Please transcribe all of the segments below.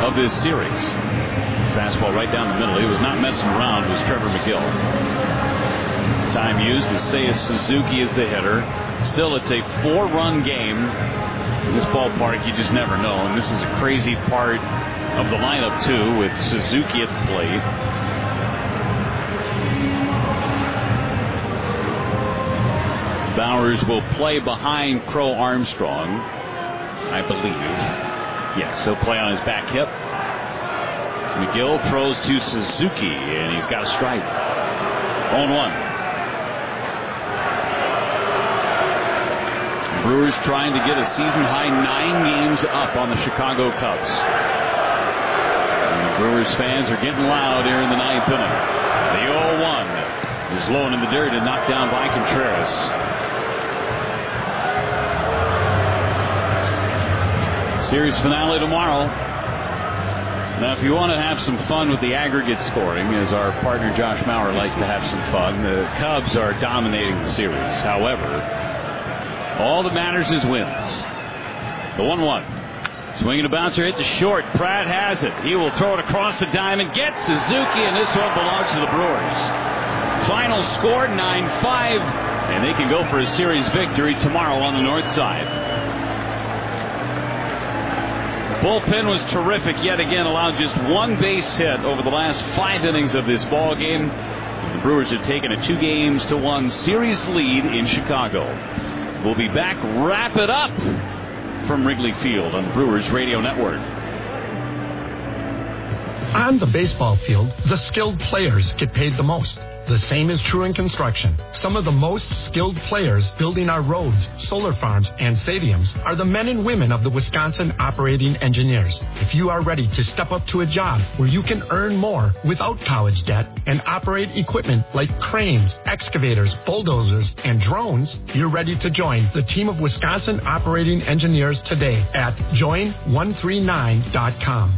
of this series. Fastball right down the middle. He was not messing around. It was Trevor McGill. Time used to say Suzuki is the hitter. Still, it's a 4-run game. In this ballpark, you just never know. And this is a crazy part of the lineup, too, with Suzuki at the plate. Bowers will play behind Crow Armstrong, I believe. Yes, he'll play on his back hip. McGill throws to Suzuki, and he's got a strike. 0-1. Brewers trying to get a season-high 9 games up on the Chicago Cubs. And the Brewers fans are getting loud here in the 9th inning. The 0-1 is low in the dirt and knocked down by Contreras. Series finale tomorrow. Now, if you want to have some fun with the aggregate scoring, as our partner Josh Maurer likes to have some fun, the Cubs are dominating the series. However, all that matters is wins. The 1-1. Swinging a bouncer, hit to short. Pratt has it. He will throw it across the diamond. Gets Suzuki, and this one belongs to the Brewers. Final score, 9-5, and they can go for a series victory tomorrow on the north side. Bullpen was terrific yet again, allowed just 1 base hit over the last 5 innings of this ball game. The Brewers have taken a 2-1 series lead in Chicago. We'll be back, wrap it up from Wrigley Field on the Brewers Radio Network. On the baseball field, the skilled players get paid the most. The same is true in construction. Some of the most skilled players building our roads, solar farms, and stadiums are the men and women of the Wisconsin Operating Engineers. If you are ready to step up to a job where you can earn more without college debt and operate equipment like cranes, excavators, bulldozers, and drones, you're ready to join the team of Wisconsin Operating Engineers today at join139.com.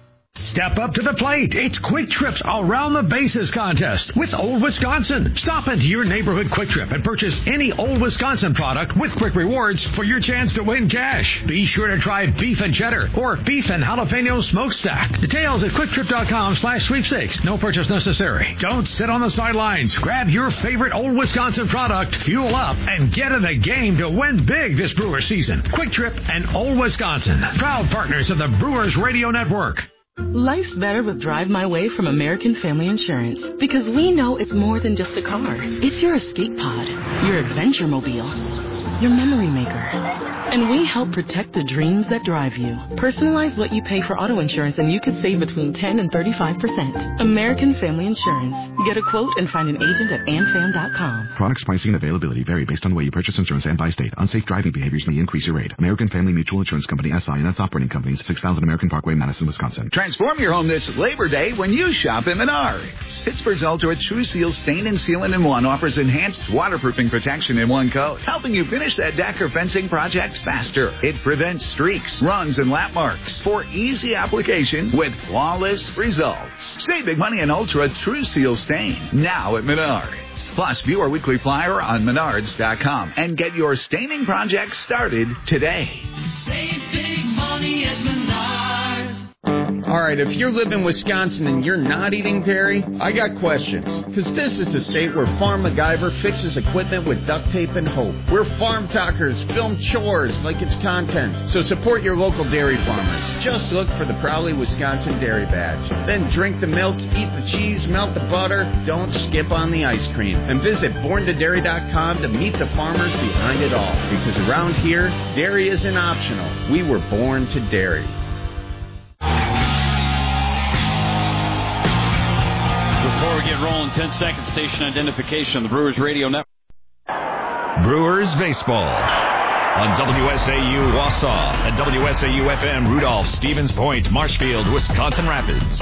Step up to the plate. It's Quick Trip's Around the Bases contest with Old Wisconsin. Stop into your neighborhood Quick Trip and purchase any Old Wisconsin product with Quick Rewards for your chance to win cash. Be sure to try beef and cheddar or beef and jalapeno smokestack. Details at quicktrip.com/sweepstakes. No purchase necessary. Don't sit on the sidelines. Grab your favorite Old Wisconsin product, fuel up, and get in the game to win big this Brewers season. Quick Trip and Old Wisconsin, proud partners of the Brewers Radio Network. Life's better with Drive My Way from American Family Insurance, because we know it's more than just a car. It's your escape pod, your adventure mobile, your memory maker. And we help protect the dreams that drive you. Personalize what you pay for auto insurance and you could save between 10 and 35%. American Family Insurance. Get a quote and find an agent at amfam.com. Products, pricing, and availability vary based on the way you purchase insurance and by state. Unsafe driving behaviors may increase your rate. American Family Mutual Insurance Company, SI, and its operating companies, 6000 American Parkway, Madison, Wisconsin. Transform your home this Labor Day when you shop at Menards. Pittsburgh's Ultra True Seal Stain and Sealant in One offers enhanced waterproofing protection in one coat, helping you finish that deck or fencing project faster. It prevents streaks, runs, and lap marks for easy application with flawless results. Save big money on Ultra True Seal Stain now at Menards. Plus, view our weekly flyer on Menards.com and get your staining project started today. Save big money at Menards. All right, if you live in Wisconsin and you're not eating dairy, I got questions. Because this is the state where Farm MacGyver fixes equipment with duct tape and hope. Where farm talkers film chores like it's content. So support your local dairy farmers. Just look for the Proudly Wisconsin Dairy Badge. Then drink the milk, eat the cheese, melt the butter. Don't skip on the ice cream. And visit borntodairy.com to meet the farmers behind it all. Because around here, dairy isn't optional. We were born to dairy. Before we get rolling, 10-second station identification on the Brewers Radio Network. Brewers Baseball on WSAU Wausau and WSAU-FM Rudolph, Stevens Point, Marshfield, Wisconsin Rapids.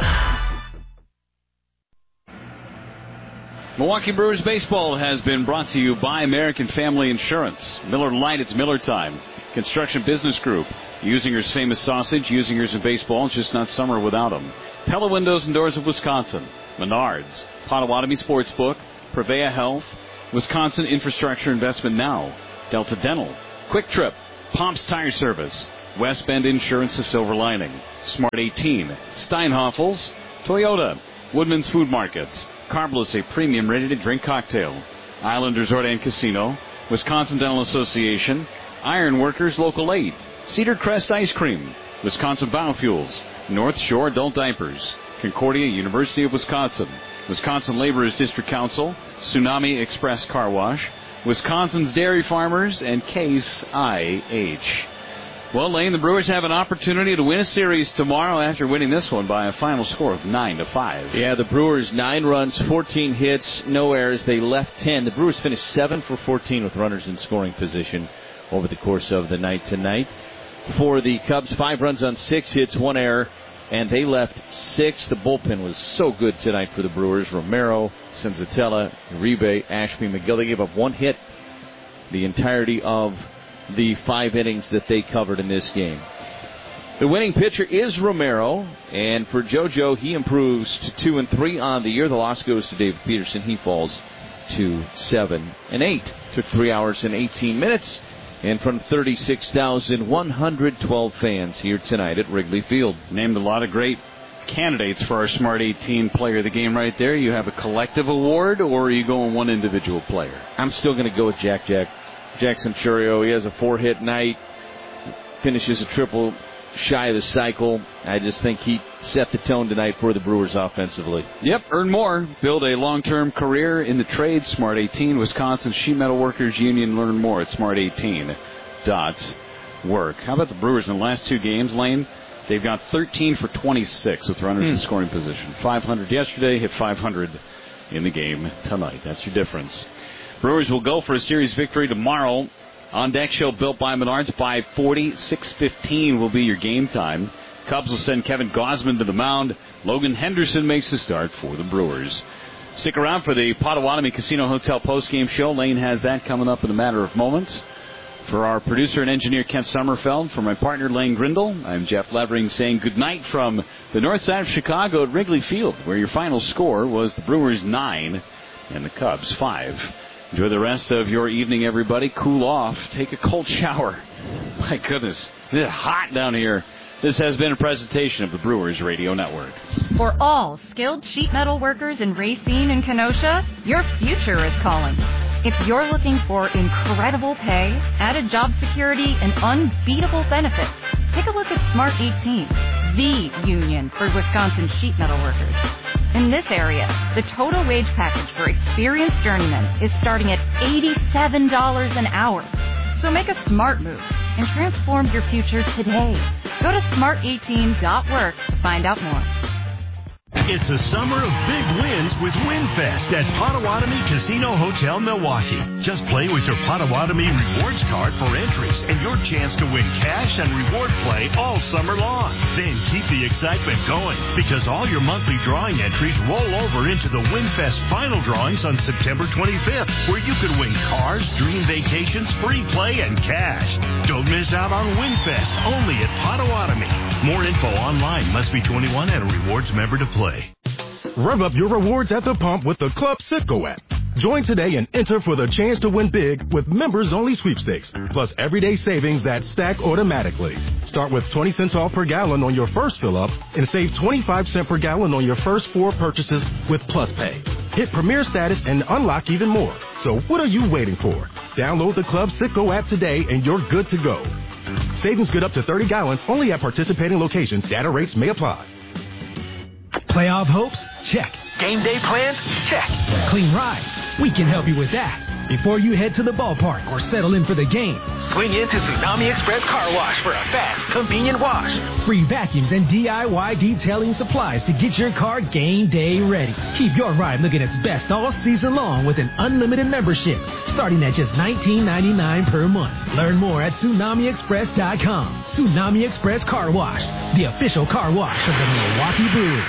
Milwaukee Brewers Baseball has been brought to you by American Family Insurance. Miller Lite, it's Miller time. Construction Business Group. Usinger's famous sausage, Usinger's in baseball, it's just not summer without them. Pella Windows and Doors of Wisconsin. Menards, Potawatomi Sportsbook, Prevea Health, Wisconsin Infrastructure Investment Now, Delta Dental, Quick Trip, Pomp's Tire Service, West Bend Insurance, the silver lining. Smart 18. Steinhoffels. Toyota. Woodman's Food Markets. Carbless, a premium ready-to-drink cocktail. Island Resort and Casino. Wisconsin Dental Association. Iron Workers Local 8. Cedar Crest Ice Cream. Wisconsin Biofuels. North Shore Adult Diapers. Concordia University of Wisconsin. Wisconsin Laborers District Council. Tsunami Express Car Wash. Wisconsin's Dairy Farmers, and Case IH. Well, Lane, the Brewers have an opportunity to win a series tomorrow after winning this one by a final score of 9-5. Yeah, the Brewers 9 runs, 14 hits, no errors. They left 10. The Brewers finished 7 for 14 with runners in scoring position over the course of the night tonight. For the Cubs, 5 runs on 6 hits, 1 error, and they left 6. The bullpen was so good tonight for the Brewers. Romero, Senzatella, Uribe, Ashby, McGill. They gave up 1 hit the entirety of the 5 innings that they covered in this game. The winning pitcher is Romero, and for JoJo, he improves to 2-3 on the year. The loss goes to David Peterson. He falls to 7-8. Took 3 hours and 18 minutes. And from 36,112 fans here tonight at Wrigley Field. Named a lot of great candidates for our Smart 18 Player of the Game right there. You have a collective award, or are you going one individual player? I'm still going to go with Jackson Churio. He has a 4-hit night, finishes a triple shy of the cycle. I just think he set the tone tonight for the Brewers offensively. Yep, earn more. Build a long-term career in the trade. Smart 18, Wisconsin Sheet Metal Workers Union. Learn more at smart18.work. How about the Brewers in the last 2 games, Lane? They've got 13 for 26 with runners in scoring position. 500 yesterday, hit 500 in the game tonight. That's your difference. Brewers will go for a series victory tomorrow. On Deck Show built by Menards, 5:40, 6:15 will be your game time. Cubs will send Kevin Gausman to the mound. Logan Henderson makes the start for the Brewers. Stick around for the Potawatomi Casino Hotel postgame show. Lane has that coming up in a matter of moments. For our producer and engineer, Kent Sommerfeld, for my partner, Lane Grindle, I'm Jeff Levering saying goodnight from the north side of Chicago at Wrigley Field, where your final score was the Brewers 9 and the Cubs 5. Enjoy the rest of your evening, everybody. Cool off. Take a cold shower. My goodness, it's hot down here. This has been a presentation of the Brewers Radio Network. For all skilled sheet metal workers in Racine and Kenosha, your future is calling. If you're looking for incredible pay, added job security, and unbeatable benefits, take a look at Smart 18, the union for Wisconsin sheet metal workers. In this area, the total wage package for experienced journeymen is starting at $87 an hour. So make a smart move and transform your future today. Go to smart18.work to find out more. It's a summer of big wins with WinFest at Potawatomi Casino Hotel, Milwaukee. Just play with your Potawatomi Rewards card for entries and your chance to win cash and reward play all summer long. Then keep the excitement going, because all your monthly drawing entries roll over into the WinFest final drawings on September 25th, where you could win cars, dream vacations, free play, and cash. Don't miss out on WinFest, only at Potawatomi. More info online. Must be 21 and a rewards member to play. Rev up your rewards at the pump with the Club Citgo app. Join today and enter for the chance to win big with members-only sweepstakes, plus everyday savings that stack automatically. Start with 20 cents off per gallon on your first fill-up and save 25 cents per gallon on your first 4 purchases with Plus Pay. Hit Premier status and unlock even more. So what are you waiting for? Download the Club Citgo app today and you're good to go. Savings good up to 30 gallons only at participating locations. Data rates may apply. Playoff hopes? Check. Game day plans? Check. Clean ride? We can help you with that. Before you head to the ballpark or settle in for the game, swing into Tsunami Express Car Wash for a fast, convenient wash. Free vacuums and DIY detailing supplies to get your car game day ready. Keep your ride looking its best all season long with an unlimited membership, starting at just $19.99 per month. Learn more at TsunamiExpress.com. Tsunami Express Car Wash, the official car wash of the Milwaukee Brewers.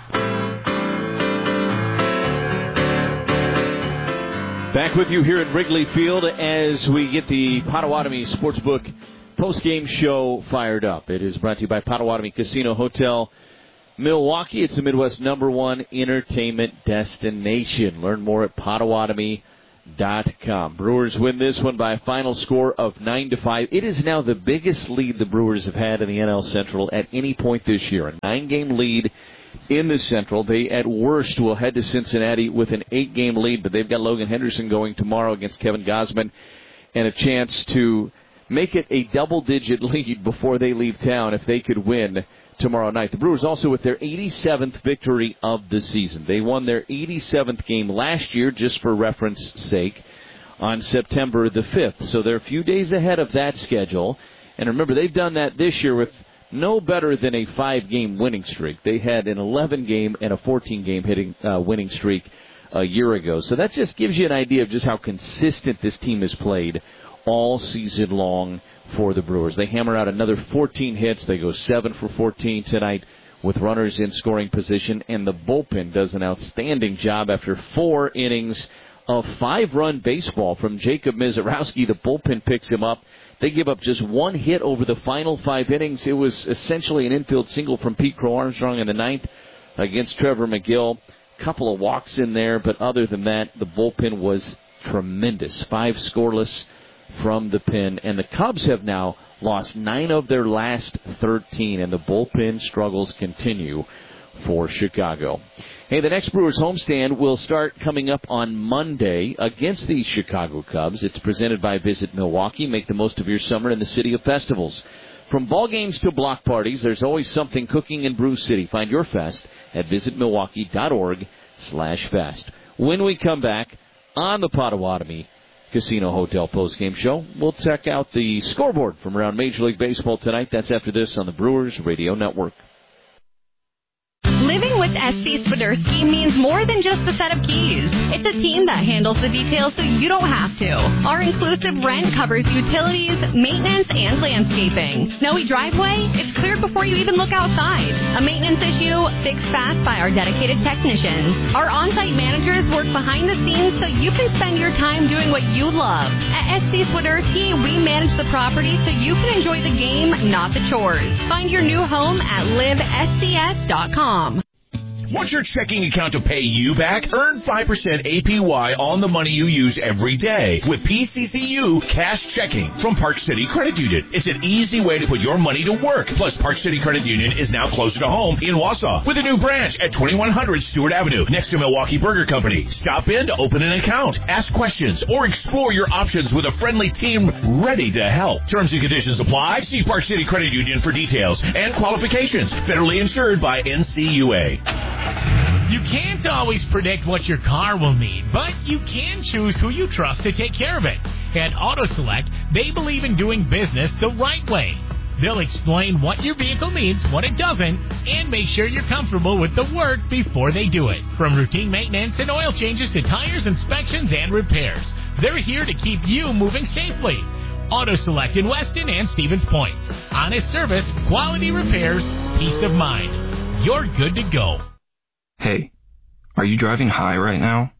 Back with you here at Wrigley Field as we get the Potawatomi Sportsbook postgame show fired up. It is brought to you by Potawatomi Casino Hotel, Milwaukee. It's the Midwest #1 entertainment destination. Learn more at Potawatomi.com. Brewers win this one by a final score of 9-5. It is now the biggest lead the Brewers have had in the NL Central at any point this year. A 9-game lead in the Central. They, at worst, will head to Cincinnati with an 8-game lead, but they've got Logan Henderson going tomorrow against Kevin Gausman and a chance to make it a double-digit lead before they leave town if they could win tomorrow night. The Brewers also with their 87th victory of the season. They won their 87th game last year, just for reference sake, on September the 5th. So they're a few days ahead of that schedule. And remember, they've done that this year with no better than a 5-game winning streak. They had an 11-game and a 14-game winning streak a year ago. So that just gives you an idea of just how consistent this team has played all season long for the Brewers. They hammer out another 14 hits. They go 7 for 14 tonight with runners in scoring position, and the bullpen does an outstanding job after 4 innings of 5-run baseball from Jacob Mizorowski. The bullpen picks him up. They give up just 1 hit over the final 5 innings. It was essentially an infield single from Pete Crow Armstrong in the 9th against Trevor McGill. Couple of walks in there, but other than that, the bullpen was tremendous. 5 scoreless from the pen, and the Cubs have now lost 9 of their last 13, and the bullpen struggles continue for Chicago. Hey, the next Brewers homestand will start coming up on Monday against the Chicago Cubs. It's presented by Visit Milwaukee. Make the most of your summer in the city of festivals. From ball games to block parties, there's always something cooking in Brew City. Find your fest at visitmilwaukee.org/fest. When we come back on the Potawatomi Casino Hotel postgame show, we'll check out the scoreboard from around Major League Baseball tonight. That's after this on the Brewers Radio Network. Living with SC Swiderski means more than just a set of keys. It's a team that handles the details so you don't have to. Our inclusive rent covers utilities, maintenance, and landscaping. Snowy driveway? It's cleared before you even look outside. A maintenance issue? Fixed fast by our dedicated technicians. Our on-site managers work behind the scenes so you can spend your time doing what you love. At SC Swiderski, we manage the property so you can enjoy the game, not the chores. Find your new home at livescs.com. Want your checking account to pay you back? Earn 5% APY on the money you use every day with PCCU Cash Checking from Park City Credit Union. It's an easy way to put your money to work. Plus, Park City Credit Union is now closer to home in Wausau with a new branch at 2100 Stewart Avenue next to Milwaukee Burger Company. Stop in to open an account, ask questions, or explore your options with a friendly team ready to help. Terms and conditions apply. See Park City Credit Union for details and qualifications. Federally insured by NCUA. You can't always predict what your car will need, but you can choose who you trust to take care of it. At AutoSelect, they believe in doing business the right way. They'll explain what your vehicle needs, what it doesn't, and make sure you're comfortable with the work before they do it. From routine maintenance and oil changes to tires, inspections, and repairs, they're here to keep you moving safely. AutoSelect in Weston and Stevens Point. Honest service, quality repairs, peace of mind. You're good to go. Hey, are you driving high right now?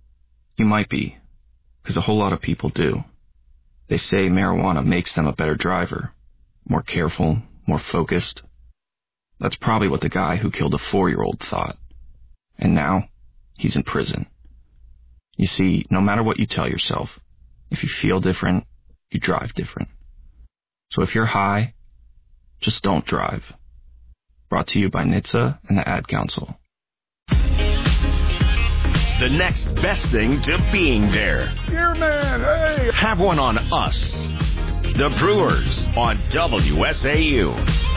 You might be, because a whole lot of people do. They say marijuana makes them a better driver, more careful, more focused. That's probably what the guy who killed a 4-year-old thought. And now, he's in prison. You see, no matter what you tell yourself, if you feel different, you drive different. So if you're high, just don't drive. Brought to you by NHTSA and the Ad Council. The next best thing to being there. Dear man, hey! Have one on us. The Brewers on WSAU.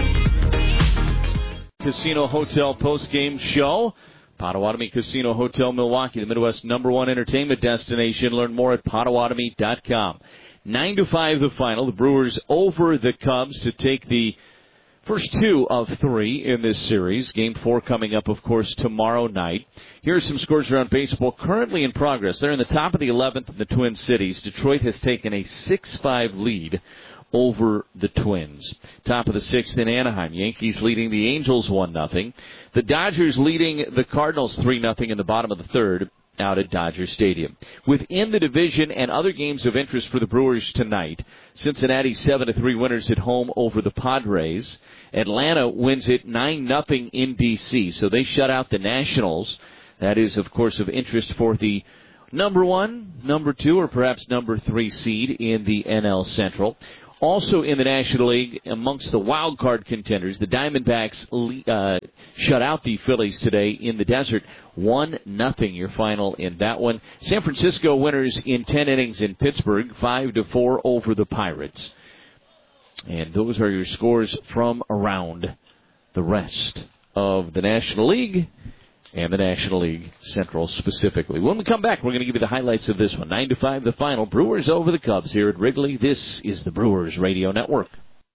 Casino Hotel postgame show. Potawatomi Casino Hotel Milwaukee, the Midwest #1 entertainment destination. Learn more at Potawatomi.com. 9-5 the final. The Brewers over the Cubs to take the first 2 of 3 in this series. Game 4 coming up, of course, tomorrow night. Here are some scores around baseball currently in progress. They're in the top of the 11th in the Twin Cities. Detroit has taken a 6-5 lead over the Twins. Top of the 6th in Anaheim. Yankees leading the Angels 1-0. The Dodgers leading the Cardinals 3-0 in the bottom of the 3rd. Out at Dodger Stadium. Within the division and other games of interest for the Brewers tonight, Cincinnati 7-3 winners at home over the Padres. Atlanta wins it 9-0 in D.C., so they shut out the Nationals. That is, of course, of interest for the number 1, number 2, or perhaps number 3 seed in the NL Central. Also in the National League, amongst the wild card contenders, the Diamondbacks shut out the Phillies today in the desert. 1-0 your final in that one. San Francisco winners in 10 innings in Pittsburgh, 5-4 over the Pirates. And those are your scores from around the rest of the National League and the National League Central specifically. When we come back, we're going to give you the highlights of this one. 9-5 the final. Brewers over the Cubs here at Wrigley. This is the Brewers Radio Network.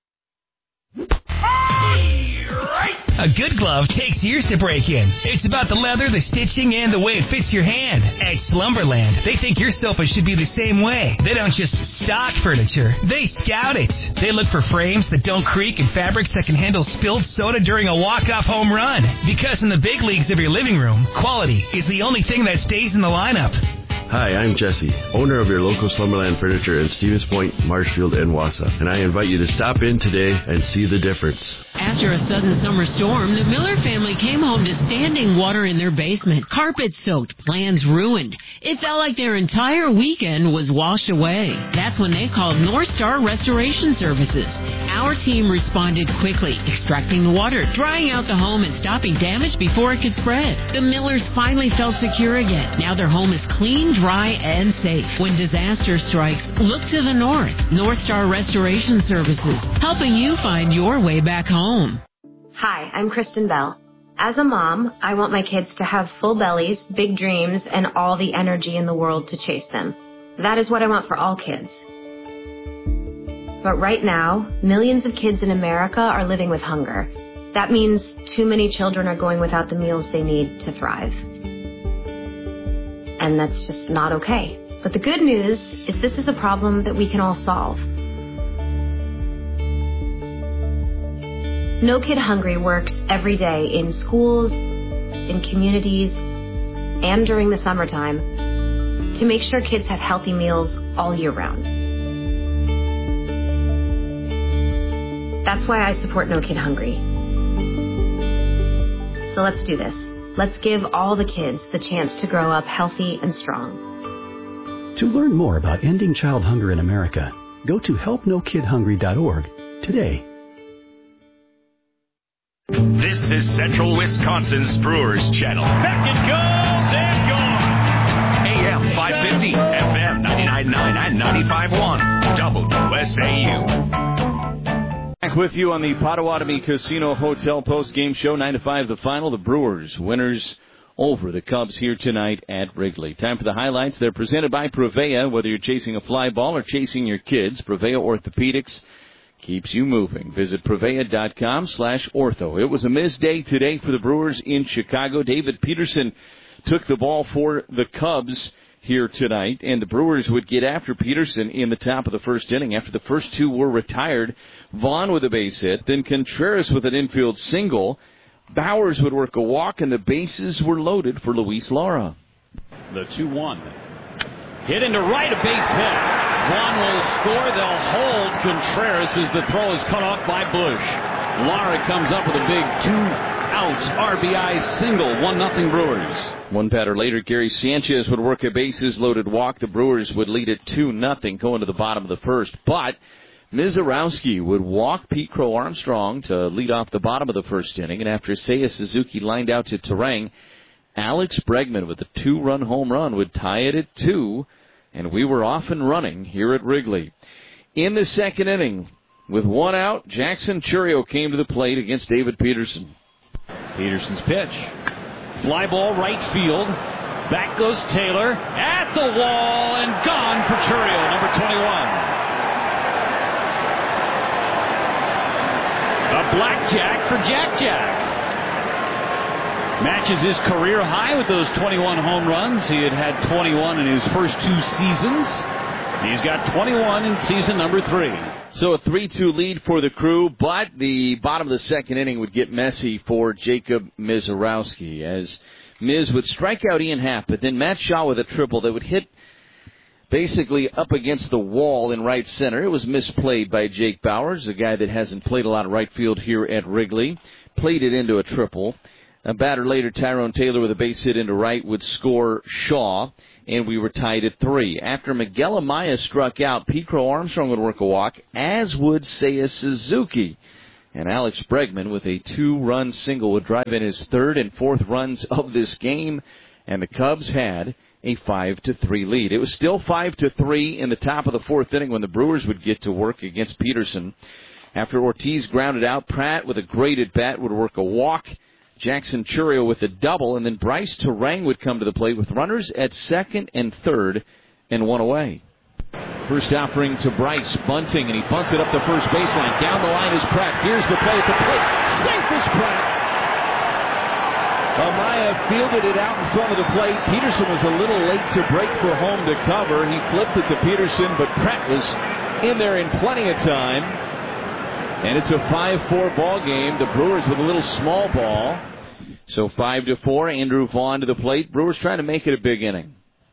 A good glove takes years to break in. It's about the leather, the stitching, and the way it fits your hand. At Slumberland, they think your sofa should be the same way. They don't just stock furniture, they scout it. They look for frames that don't creak and fabrics that can handle spilled soda during a walk-off home run. Because in the big leagues of your living room, quality is the only thing that stays in the lineup. Hi, I'm Jesse, owner of your local Slumberland Furniture in Stevens Point, Marshfield, and Wausau. And I invite you to stop in today and see the difference. After a sudden summer storm, the Miller family came home to standing water in their basement, carpet soaked, plans ruined. It felt like their entire weekend was washed away. That's when they called North Star Restoration Services. Our team responded quickly, extracting the water, drying out the home, and stopping damage before it could spread. The Millers finally felt secure again. Now their home is clean, dry, and safe. When disaster strikes, look to the north. North Star Restoration Services, helping you find your way back home. Hi, I'm Kristen Bell. As a mom, I want my kids to have full bellies, big dreams, and all the energy in the world to chase them. That is what I want for all kids. But right now, millions of kids in America are living with hunger. That means too many children are going without the meals they need to thrive. And that's just not okay. But the good news is this is a problem that we can all solve. No Kid Hungry works every day in schools, in communities, and during the summertime to make sure kids have healthy meals all year round. That's why I support No Kid Hungry. So let's do this. Let's give all the kids the chance to grow up healthy and strong. To learn more about ending child hunger in America, go to helpnokidhungry.org today. This is Central Wisconsin's Brewers Channel. Back it goes and gone. AM 550, FM 99.9 and 95.1, WSAU. Back with you on the Potawatomi Casino Hotel post-game show, 9-5 the final. The Brewers winners over the Cubs here tonight at Wrigley. Time for the highlights. They're presented by Prevea. Whether you're chasing a fly ball or chasing your kids, Prevea Orthopedics keeps you moving. Visit Prevea.com/ortho. It was a missed day today for the Brewers in Chicago. David Peterson took the ball for the Cubs here tonight, and the Brewers would get after Peterson in the top of the first inning. After the first two were retired, Vaughn with a base hit, then Contreras with an infield single. Bowers would work a walk, and the bases were loaded for Luis Lara. The 2-1. Hit into right, a base hit. Vaughn will score. They'll hold Contreras as the throw is cut off by Bush. Lara comes up with a big 2-out RBI single. 1-0 Brewers. One batter later, Gary Sanchez would work a bases-loaded walk. The Brewers would lead it 2-0 going to the bottom of the first. But Mizorowski would walk Pete Crow Armstrong to lead off the bottom of the first inning. And after Seiya Suzuki lined out to Terang, Alex Bregman with a 2-run home run would tie it at 2. And we were off and running here at Wrigley. In the second inning, with one out, Jackson Churio came to the plate against David Peterson. Peterson's pitch. Fly ball right field. Back goes Taylor. At the wall and gone for Churio, number 21. A blackjack for Jack Jack. Matches his career high with those 21 home runs. He had 21 in his first two seasons. He's got 21 in season number 3. So a 3-2 lead for the Crew, but the bottom of the second inning would get messy for Jacob Mizorowski as Miz would strike out Ian Happ, but then Matt Shaw with a triple that would hit basically up against the wall in right center. It was misplayed by Jake Bowers, a guy that hasn't played a lot of right field here at Wrigley. Played it into a triple. A batter later, Tyrone Taylor with a base hit into right would score Shaw, and we were tied at 3. After Miguel Amaya struck out, Pete Crow Armstrong would work a walk, as would Seiya Suzuki. And Alex Bregman with a 2-run single would drive in his 3rd and 4th runs of this game, and the Cubs had a 5-3 lead. It was still 5-3 in the top of the 4th inning when the Brewers would get to work against Peterson. After Ortiz grounded out, Pratt with a great at-bat would work a walk, Jackson Churio with a double, and then Bryce Terang would come to the plate with runners at 2nd and 3rd and 1 away. First offering to Bryce, bunting, and he bunts it up the first baseline. Down the line is Pratt. Here's the play at the plate. Safe is Pratt. Amaya fielded it out in front of the plate. Peterson was a little late to break for home to cover. He flipped it to Peterson, but Pratt was in there in plenty of time. And it's a 5-4 ball game. The Brewers with a little small ball. So 5-4. Andrew Vaughn to the plate. Brewers trying to make it a big inning.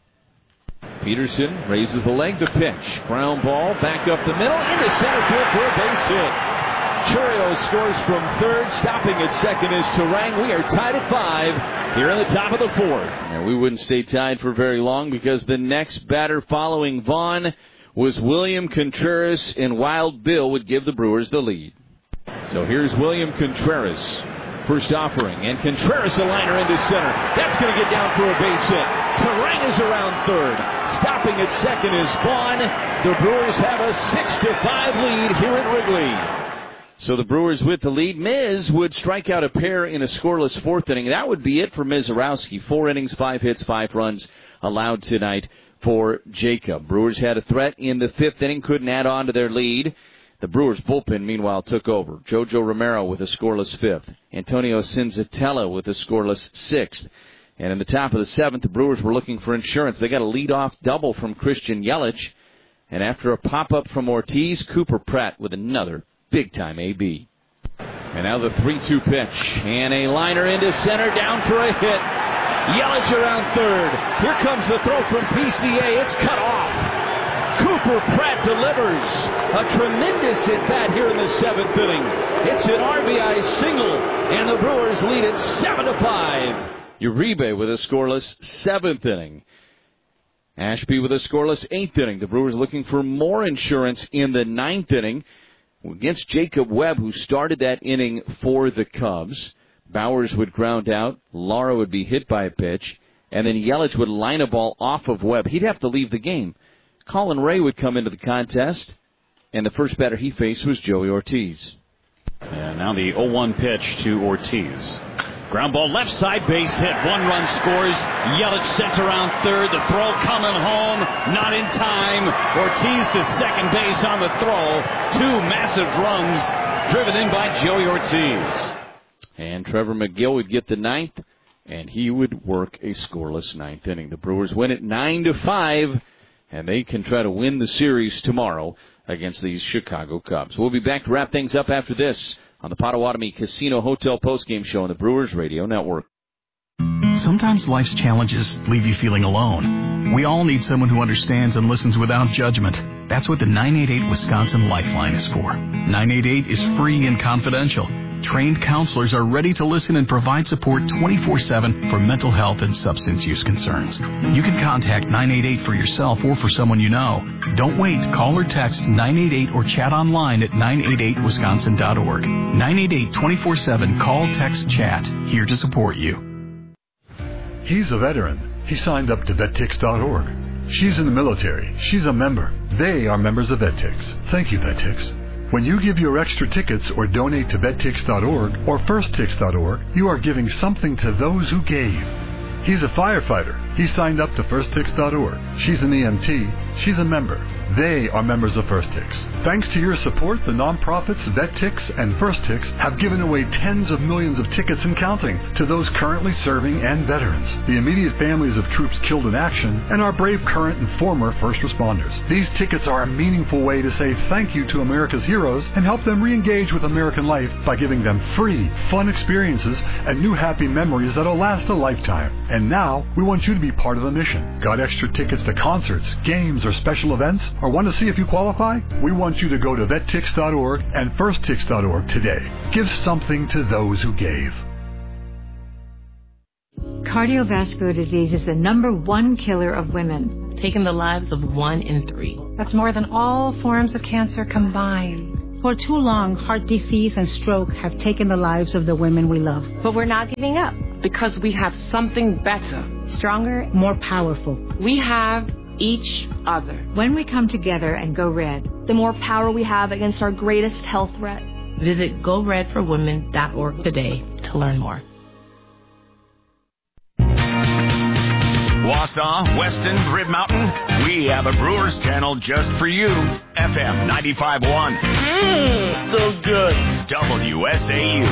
Peterson raises the leg to pitch. Ground ball back up the middle into center field for a base hit. Churio scores from 3rd. Stopping at 2nd is Terang. We are tied at 5 here in the top of the 4th. And we wouldn't stay tied for very long because the next batter following Vaughn was William Contreras, and Wild Bill would give the Brewers the lead. So here's William Contreras. First offering, and Contreras a liner into center. That's going to get down for a base hit. Terang is around 3rd. Stopping at 2nd is Vaughn. The Brewers have a 6-5 lead here at Wrigley. So the Brewers with the lead. Miz would strike out a pair in a scoreless 4th inning. That would be it for Mizorowski. 4 innings, 5 hits, 5 runs allowed tonight for Jacob. Brewers had a threat in the 5th inning, couldn't add on to their lead. The Brewers bullpen, meanwhile, took over. Jojo Romero with a scoreless 5th. Antonio Cinzatella with a scoreless 6th. And in the top of the 7th, the Brewers were looking for insurance. They got a leadoff double from Christian Yelich. And after a pop-up from Ortiz, Cooper Pratt with another big-time AB. And now the 3-2 pitch. And a liner into center, down for a hit. Yelich around 3rd. Here comes the throw from PCA. It's cut off. Cooper Pratt delivers a tremendous at-bat here in the 7th inning. It's an RBI single, and the Brewers lead it 7-5. Uribe with a scoreless 7th inning. Ashby with a scoreless 8th inning. The Brewers looking for more insurance in the 9th inning against Jacob Webb, who started that inning for the Cubs. Bowers would ground out. Lara would be hit by a pitch. And then Yelich would line a ball off of Webb. He'd have to leave the game. Colin Ray would come into the contest. And the first batter he faced was Joey Ortiz. And now the 0-1 pitch to Ortiz. Ground ball left side, base hit. 1 run scores. Yelich sent around 3rd. The throw coming home. Not in time. Ortiz to second base on the throw. 2 massive runs driven in by Joey Ortiz. And Trevor McGill would get the 9th, and he would work a scoreless 9th inning. The Brewers win it 9-5, and they can try to win the series tomorrow against these Chicago Cubs. We'll be back to wrap things up after this on the Potawatomi Casino Hotel postgame show on the Brewers Radio Network. Sometimes life's challenges leave you feeling alone. We all need someone who understands and listens without judgment. That's what the 988 Wisconsin Lifeline is for. 988 is free and confidential. Trained counselors are ready to listen and provide support 24/7 for mental health and substance use concerns. You can contact 988 for yourself or for someone you know. Don't wait. Call or text 988 or chat online at 988wisconsin.org. 988 24/7. Call, text, chat. Here to support you. He's a veteran. He signed up to VetTix.org. She's in the military. She's a member. They are members of VetTix. Thank you, VetTix. When you give your extra tickets or donate to VetTix.org or FirstTix.org, you are giving something to those who gave. He's a firefighter. He signed up to FirstTix.org. She's an EMT. She's a member. They are members of FirstTix. Thanks to your support, the nonprofits VetTix and FirstTix have given away tens of millions of tickets and counting to those currently serving and veterans, the immediate families of troops killed in action, and our brave current and former first responders. These tickets are a meaningful way to say thank you to America's heroes and help them re-engage with American life by giving them free, fun experiences and new happy memories that'll last a lifetime. And now, we want you to be part of the mission. Got extra tickets to concerts, games, or special events? Or want to see if you qualify? We want you to go to VetTix.org and FirstTix.org today. Give something to those who gave. cardiovascular disease is the #1 killer of women, taking the lives of 1 in 3. That's more than all forms of cancer combined. For too long, heart disease and stroke have taken the lives of the women we love. But we're not giving up because we have something better, stronger, more powerful. We have each other. When we come together and go red, the more power we have against our greatest health threat. Visit GoRedForWomen.org today to learn more. Wausau, Weston, Rib Mountain, we have a Brewers channel just for you. FM 95.1. So good. WSAU.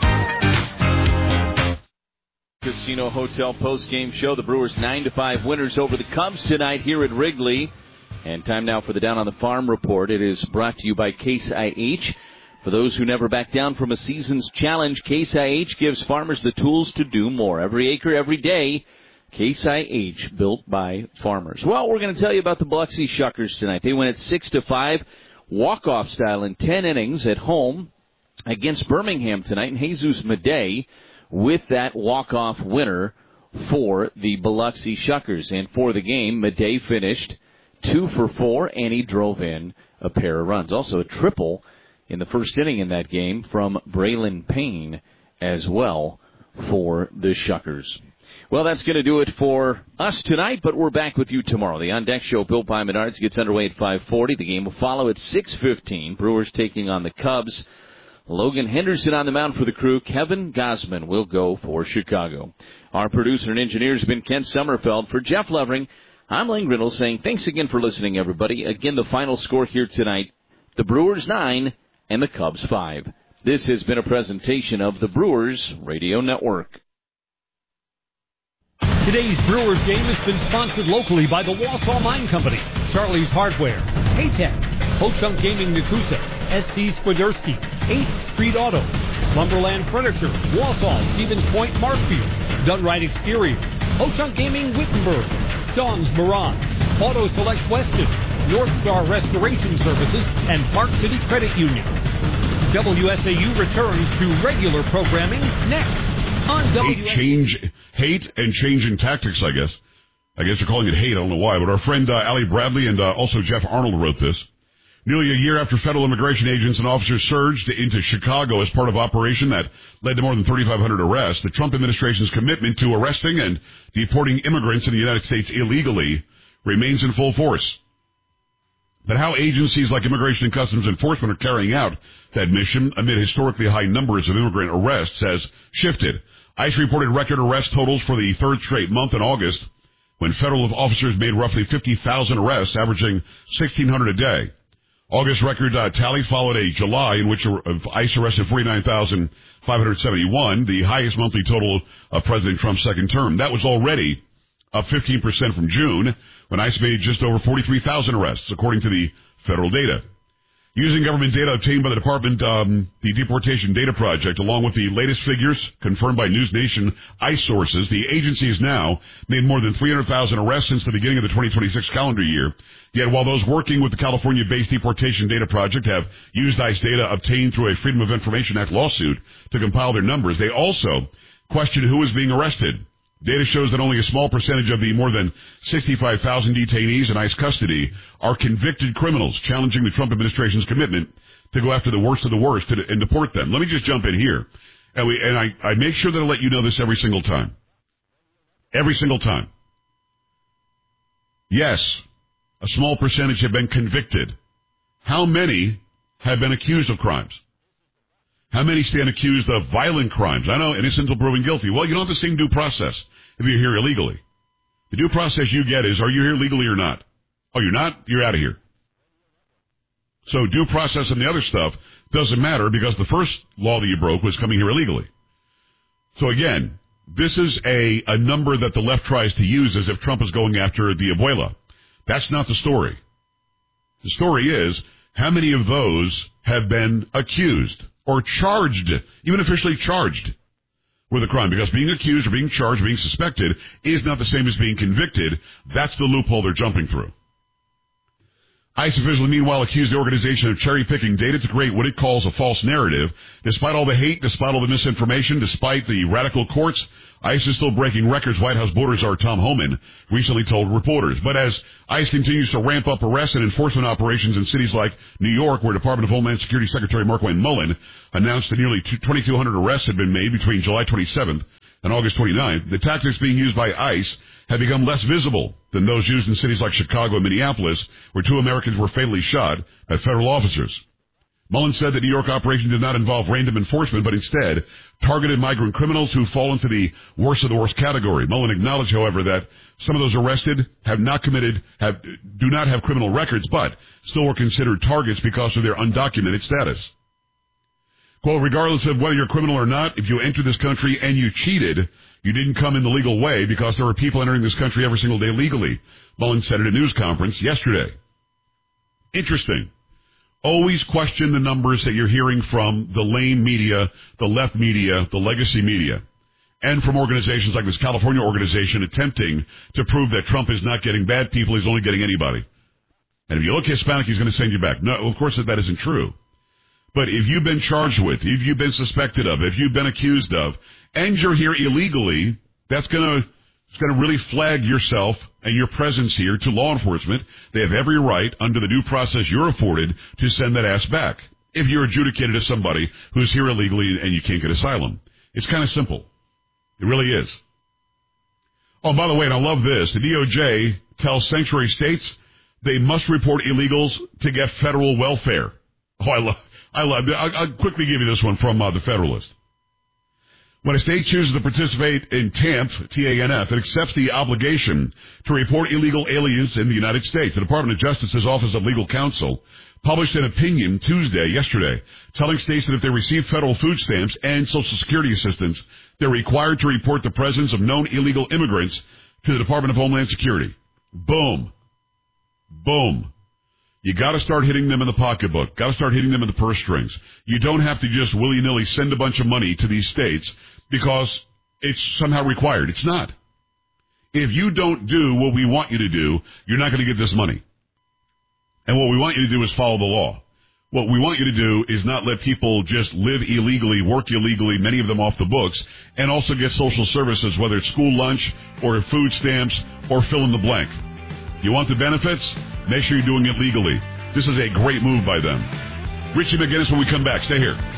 Casino Hotel post-game show. The Brewers 9-5 winners over the Cubs tonight here at Wrigley. And time now for the Down on the Farm report. It is brought to you by Case IH. For those who never back down from a season's challenge, Case IH gives farmers the tools to do more. Every acre, every day. Case IH, built by farmers. Well, we're going to tell you about the Biloxi Shuckers tonight. They win at 6-5, walk-off style in 10 innings at home against Birmingham tonight. And Jesus Madej with that walk-off winner for the Biloxi Shuckers. And for the game, Madej finished 2 for 4, and he drove in a pair of runs. Also a triple in the first inning in that game from Braylon Payne as well for the Shuckers. Well, that's going to do it for us tonight, but we're back with you tomorrow. The On Deck Show, built by Menards, gets underway at 5:40. The game will follow at 6:15. Brewers taking on the Cubs. Logan Henderson on the mound for the Crew. Kevin Gosman will go for Chicago. Our producer and engineer has been Kent Sommerfeld. For Jeff Levering, I'm Lane Grindle saying thanks again for listening, everybody. Again, the final score here tonight, the Brewers 9 and the Cubs 5. This has been a presentation of the Brewers Radio Network. Today's Brewers game has been sponsored locally by the Wausau Mine Company, Charlie's Hardware, Haytech, Ho-Chunk Gaming Nakusa, ST Swiderski, 8th Street Auto, Slumberland Furniture, Wausau, Stevens Point, Markfield, Dunright Exterior, Ho-Chunk Gaming Wittenberg, Sean's Mirage, Auto Select Weston, North Star Restoration Services, and Park City Credit Union. WSAU returns to regular programming next. Hate and change in tactics, I guess. I guess they're calling it hate. I don't know why. But our friend Allie Bradley and also Jeff Arnold wrote this. Nearly a year after federal immigration agents and officers surged into Chicago as part of an operation that led to more than 3,500 arrests, the Trump administration's commitment to arresting and deporting immigrants in the United States illegally remains in full force. But how agencies like Immigration and Customs Enforcement are carrying out that mission amid historically high numbers of immigrant arrests has shifted. ICE reported record arrest totals for the third straight month in August, when federal officers made roughly 50,000 arrests, averaging 1,600 a day. August record tally followed a July in which ICE arrested 49,571, the highest monthly total of President Trump's second term. That was already up 15% from June, when ICE made just over 43,000 arrests, according to the federal data. Using government data obtained by the Department, the Deportation Data Project, along with the latest figures confirmed by News Nation ICE sources, the agency has now made more than 300,000 arrests since the beginning of the 2026 calendar year. Yet while those working with the California-based Deportation Data Project have used ICE data obtained through a Freedom of Information Act lawsuit to compile their numbers, they also question who is being arrested. Data shows that only a small percentage of the more than 65,000 detainees in ICE custody are convicted criminals, challenging the Trump administration's commitment to go after the worst of the worst and deport them. Let me just jump in here. And I make sure that I let you know this every single time. Every single time. Yes, a small percentage have been convicted. How many have been accused of crimes? How many stand accused of violent crimes? I know, innocent until proven guilty. Well, you don't have the same due process if you're here illegally. The due process you get is, are you here legally or not? Oh, you're not? You're out of here. So due process and the other stuff doesn't matter because the first law that you broke was coming here illegally. So again, this is a number that the left tries to use as if Trump is going after the abuela. That's not the story. The story is, how many of those have been accused or charged, even officially charged with a crime? Because being accused or being charged, being suspected is not the same as being convicted. That's the loophole they're jumping through. ICE officials, meanwhile, accused the organization of cherry-picking data to create what it calls a false narrative. Despite all the hate, despite all the misinformation, despite the radical courts, ICE is still breaking records, White House border czar Tom Homan recently told reporters. But as ICE continues to ramp up arrests and enforcement operations in cities like New York, where Department of Homeland Security Secretary Markwayne Mullin announced that nearly 2,200 arrests had been made between July 27th and August 29th, the tactics being used by ICE have become less visible than those used in cities like Chicago and Minneapolis, where 2 Americans were fatally shot by federal officers. Mullin said the New York operation did not involve random enforcement, but instead targeted migrant criminals who fall into the worst of the worst category. Mullin acknowledged, however, that some of those arrested do not have criminal records, but still were considered targets because of their undocumented status. Quote, regardless of whether you're criminal or not, if you entered this country and you cheated, you didn't come in the legal way because there are people entering this country every single day legally, Mullin said at a news conference yesterday. Interesting. Always question the numbers that you're hearing from the lame media, the left media, the legacy media, and from organizations like this California organization attempting to prove that Trump is not getting bad people, he's only getting anybody. And if you look Hispanic, he's going to send you back. No, of course that isn't true. But if you've been charged with, if you've been suspected of, if you've been accused of, and you're here illegally, that's going to really flag yourself and your presence here to law enforcement. They have every right, under the due process you're afforded, to send that ass back if you're adjudicated as somebody who's here illegally and you can't get asylum. It's kind of simple. It really is. Oh, by the way, and I love this, the DOJ tells sanctuary states they must report illegals to get federal welfare. Oh, I love it. I'll quickly give you this one from the Federalist. When a state chooses to participate in TANF, T-A-N-F, it accepts the obligation to report illegal aliens in the United States. The Department of Justice's Office of Legal Counsel published an opinion yesterday, telling states that if they receive federal food stamps and Social Security assistance, they're required to report the presence of known illegal immigrants to the Department of Homeland Security. Boom. Boom. You got to start hitting them in the pocketbook. Got to start hitting them in the purse strings. You don't have to just willy-nilly send a bunch of money to these states because it's somehow required. It's not. If you don't do what we want you to do, you're not going to get this money. And what we want you to do is follow the law. What we want you to do is not let people just live illegally, work illegally, many of them off the books, and also get social services, whether it's school lunch or food stamps or fill in the blank. You want the benefits? Make sure you're doing it legally. This is a great move by them. Richie McGinnis when we come back. Stay here.